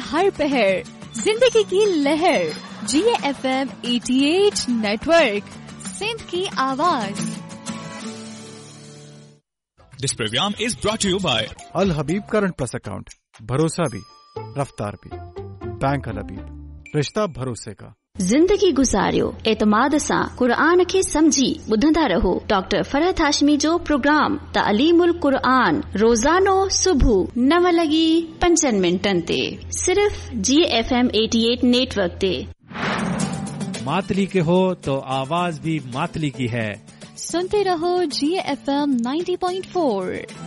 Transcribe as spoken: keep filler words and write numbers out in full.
हर पहर जिंदगी की लहर जी एफ एम अठासी नेटवर्क, सिंध की आवाज। This program is brought to you by Al Habib current plus account, भरोसा भी रफ्तार भी। बैंक अल हबीब, रिश्ता भरोसे का। ज़िंदगी गुज़ारियो एतमाद सां क़ुरान खे समझी ॿुधंदा रहो। डॉक्टर फरहत हाशमी जो प्रोग्राम तालीमुल क़ुरान रोज़ानो सुबुह नव लॻी पंजनि मिंटनि ते सिर्फ़ जी एफ एम अठासी नेटवर्क ते। मातली के हो तो आवाज भी मातली की है। सुनते रहो जी एफ एम नब्बे पॉइंट चार।